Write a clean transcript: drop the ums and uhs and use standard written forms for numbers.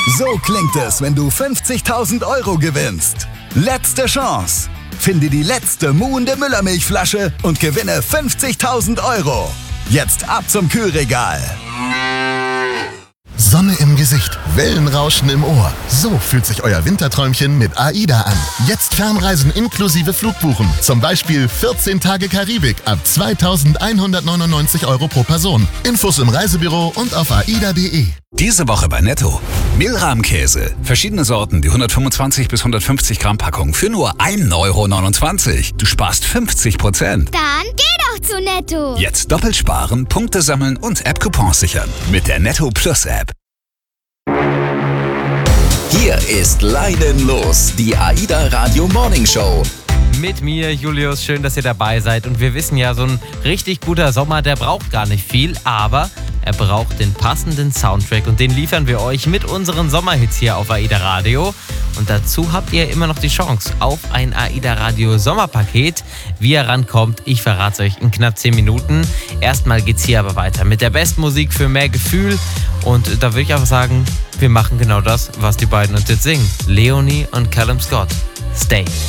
So klingt es, wenn du 50.000 Euro gewinnst. Letzte Chance. Finde die letzte muhende Müllermilchflasche und gewinne 50.000 Euro. Jetzt ab zum Kühlregal. Sonne im Gesicht, Wellenrauschen im Ohr. So fühlt sich euer Winterträumchen mit AIDA an. Jetzt Fernreisen inklusive Flugbuchen. Zum Beispiel 14 Tage Karibik ab 2.199 Euro pro Person. Infos im Reisebüro und auf aida.de. Diese Woche bei Netto. Mehlrahmkäse. Verschiedene Sorten, die 125 bis 150 Gramm Packung für nur 1,29 Euro. Du sparst 50%. Dann geh doch zu Netto. Jetzt doppelt sparen, Punkte sammeln und App-Coupons sichern. Mit der Netto Plus App. Hier ist Leidenlos, die AIDA Radio Morning Show. Mit mir, Julius, schön, dass ihr dabei seid. Und wir wissen ja, so ein richtig guter Sommer, der braucht gar nicht viel, aber er braucht den passenden Soundtrack und den liefern wir euch mit unseren Sommerhits hier auf AIDA Radio. Und dazu habt ihr immer noch die Chance auf ein AIDA Radio Sommerpaket. Wie ihr rankommt, ich verrate es euch in knapp 10 Minuten. Erstmal geht's hier aber weiter mit der Bestmusik für mehr Gefühl. Und da würde ich einfach sagen, wir machen genau das, was die beiden uns jetzt singen. Leonie und Callum Scott. Stay.